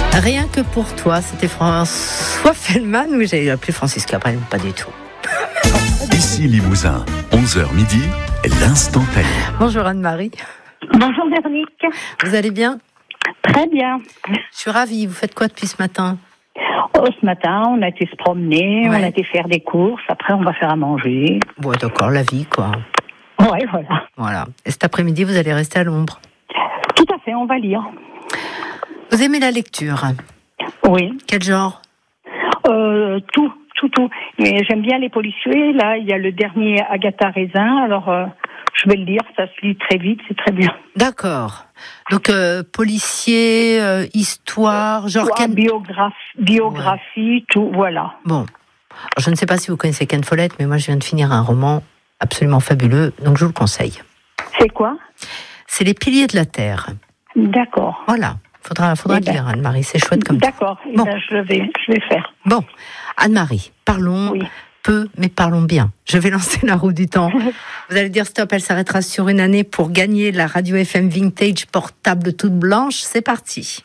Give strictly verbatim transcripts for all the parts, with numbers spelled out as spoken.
Rien que pour toi, c'était François Feldman ou j'ai appelé Francis Cabrel, pas du tout. Ici Limousin, onze heures midi, l'instantané. Bonjour Anne-Marie. Bonjour Véronique. Vous allez bien ? Très bien. Je suis ravie. Vous faites quoi depuis ce matin ? Oh, ce matin, on a été se promener, Ouais. on a été faire des courses, après on va faire à manger. Bon, d'accord, la vie, quoi. Ouais, voilà. Voilà. Et cet après-midi, vous allez rester à l'ombre. Tout à fait, on va lire. Vous aimez la lecture ? Oui. Quel genre ? Euh, tout, tout, tout. Mais j'aime bien les policiers. Là, il y a le dernier Agatha Raisin. Alors, euh, je vais le lire. Ça se lit très vite, c'est très bien. D'accord. Donc, euh, policier, euh, histoire, genre... Ouais, Ken... biographe, biographie, ouais. Tout, voilà. Bon. Alors, je ne sais pas si vous connaissez Ken Follett, mais moi, je viens de finir un roman absolument fabuleux, donc je vous le conseille. C'est quoi ? C'est Les Piliers de la Terre. D'accord. Voilà. Faudra, faudra Eh ben, lire, Anne-Marie, c'est chouette comme ça. D'accord. Eh Bon. ben, je vais, je vais faire. Bon, Anne-Marie, parlons Oui. peu, mais parlons bien. Je vais lancer la roue du temps. Vous allez dire stop, elle s'arrêtera sur une année pour gagner la radio F M Vintage portable toute blanche. C'est parti.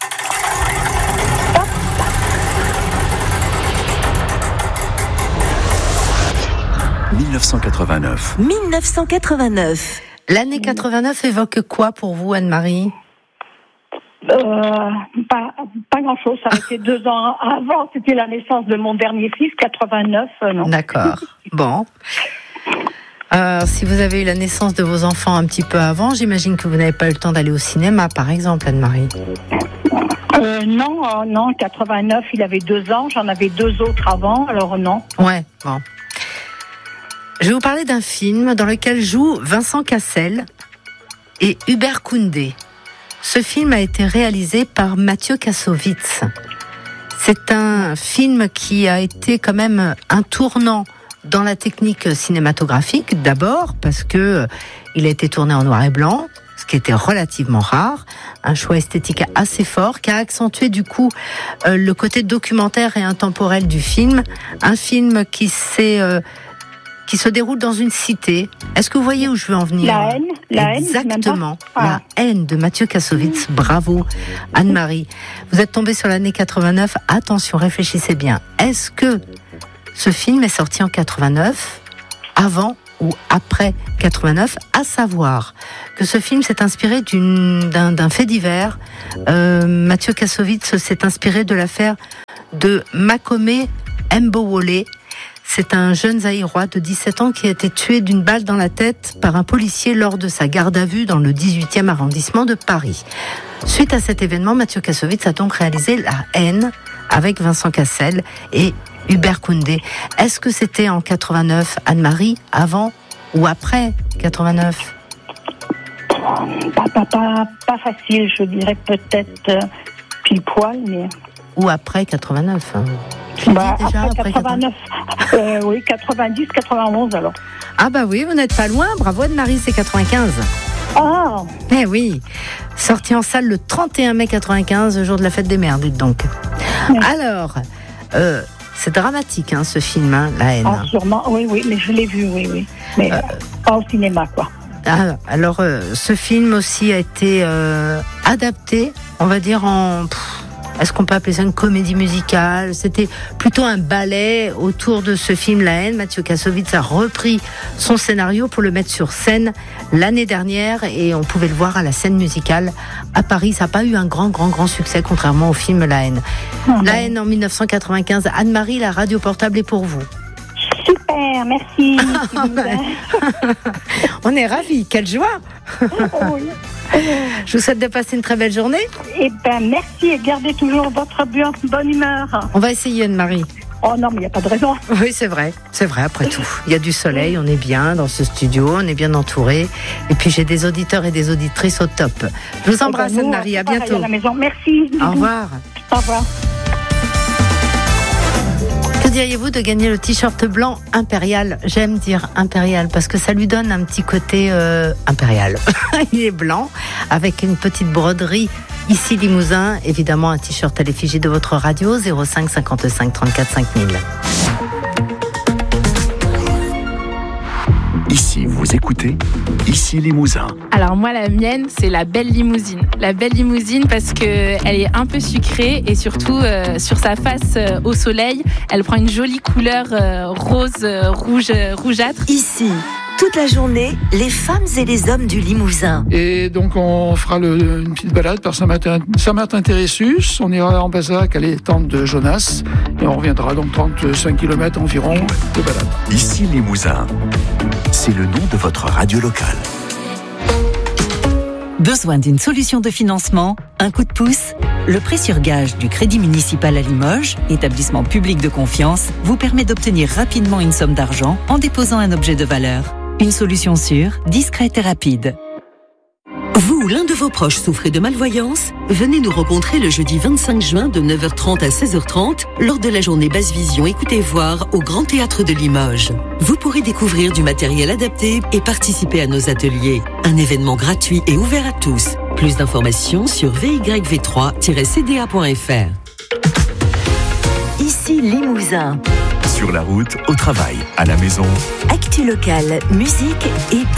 dix-neuf cent quatre-vingt-neuf. dix-neuf cent quatre-vingt-neuf. L'année quatre-vingt-neuf évoque quoi pour vous, Anne-Marie ? Euh, pas, pas grand-chose. Ça a été deux ans avant. C'était la naissance de mon dernier fils, quatre-vingt-neuf. Euh, non. D'accord. Bon. Euh, si vous avez eu la naissance de vos enfants un petit peu avant, j'imagine que vous n'avez pas eu le temps d'aller au cinéma, par exemple, Anne-Marie. Euh, non, euh, non. quatre-vingt-neuf, il avait deux ans. J'en avais deux autres avant. Alors non. Ouais, bon. Je vais vous parler d'un film dans lequel jouent Vincent Cassel et Hubert Koundé. Ce film a été réalisé par Mathieu Kassovitz. C'est un film qui a été quand même un tournant dans la technique cinématographique, d'abord parce que il a été tourné en noir et blanc, ce qui était relativement rare, un choix esthétique assez fort qui a accentué du coup euh, le côté documentaire et intemporel du film, un film qui s'est euh, qui se déroule dans une cité. Est-ce que vous voyez où je veux en venir ? La haine, la haine, Exactement, ah. La haine de Mathieu Kassovitz. Bravo, Anne-Marie. Vous êtes tombée sur l'année quatre-vingt-neuf. Attention, réfléchissez bien. Est-ce que ce film est sorti en quatre-vingt-neuf, avant ou après quatre-vingt-neuf ? À savoir que ce film s'est inspiré d'une, d'un, d'un fait divers. Euh, Mathieu Kassovitz s'est inspiré de l'affaire de Makome Mbowole. C'est un jeune Zaïrois de dix-sept ans qui a été tué d'une balle dans la tête par un policier lors de sa garde à vue dans le dix-huitième arrondissement de Paris. Suite à cet événement, Mathieu Kassovitz a donc réalisé La haine avec Vincent Cassel et Hubert Koundé. Est-ce que c'était en quatre-vingt-neuf, Anne-Marie, avant ou après quatre-vingt-neuf ? Pas, pas, pas, pas facile, je dirais peut-être euh, pile poil, mais... Ou après quatre-vingt-neuf hein. Tu Bah, dis déjà après après quatre-vingt-neuf. euh, oui, quatre-vingt-dix, quatre-vingt-onze alors. Ah bah oui, vous n'êtes pas loin. Bravo Anne-Marie, c'est quatre-vingt-quinze. Ah, Eh oui, sorti en salle le trente et un mai quatre-vingt-quinze, le jour de la fête des mères, dites donc. Oui. Alors, euh, c'est dramatique hein, ce film, hein, La haine. ah, sûrement, oui, oui, mais je l'ai vu, oui, oui. Mais Euh, pas au cinéma, quoi. Ah, alors, euh, ce film aussi a été euh, adapté, on va dire en... pff, est-ce qu'on peut appeler ça une comédie musicale ? C'était plutôt un ballet autour de ce film La haine. Mathieu Kassovitz a repris son scénario pour le mettre sur scène l'année dernière et on pouvait le voir à la scène musicale à Paris. Ça n'a pas eu un grand, grand, grand succès contrairement au film La haine. Ah, La bon. haine en dix-neuf cent quatre-vingt-quinze. Anne-Marie, la radio portable est pour vous. Super, merci. On est ravis, quelle joie. Oui. Je vous souhaite de passer une très belle journée. Eh ben, merci et gardez toujours votre bu- bonne humeur. On va essayer, Anne-Marie. Oh non, mais il n'y a pas de raison. Oui, c'est vrai, c'est vrai après tout. Il y a du soleil, on est bien dans ce studio, on est bien entouré. Et puis j'ai des auditeurs et des auditrices au top. Je vous embrasse, Eh ben, nous, Anne-Marie, à pareil bientôt. À la maison. Merci. Au revoir. Au revoir. Que diriez-vous de gagner le t-shirt blanc impérial ? J'aime dire impérial parce que ça lui donne un petit côté euh, impérial. Il est blanc avec une petite broderie. Ici Limousin, évidemment un t-shirt à l'effigie de votre radio, zéro cinq cinquante-cinq trente-quatre cinq mille. Ici, vous écoutez Ici Limousin. Alors moi, la mienne, c'est la belle limousine. La belle limousine parce qu'elle est un peu sucrée et surtout euh, sur sa face euh, au soleil, elle prend une jolie couleur euh, rose, euh, rouge, euh, rougeâtre. Ici, toute la journée, les femmes et les hommes du Limousin. Et donc on fera le, une petite balade par Saint-Martin, Saint-Martin-Térésus. On ira en Bazac à l'étang de Jonas et on reviendra donc trente-cinq kilomètres environ de balade. Ici Limousin, c'est le nom de votre radio locale. Besoin d'une solution de financement? Un coup de pouce? Le prêt sur gage du Crédit municipal à Limoges, établissement public de confiance, vous permet d'obtenir rapidement une somme d'argent en déposant un objet de valeur. Une solution sûre, discrète et rapide. Vous ou l'un de vos proches souffrez de malvoyance? Venez nous rencontrer le jeudi vingt-cinq juin de neuf heures trente à seize heures trente lors de la journée Basse Vision Écoutez Voir au Grand Théâtre de Limoges. Vous pourrez découvrir du matériel adapté et participer à nos ateliers. Un événement gratuit et ouvert à tous. Plus d'informations sur v y v trois tiret c d a point f r. Ici Limousin. Sur la route, au travail, à la maison. Actu locale, musique et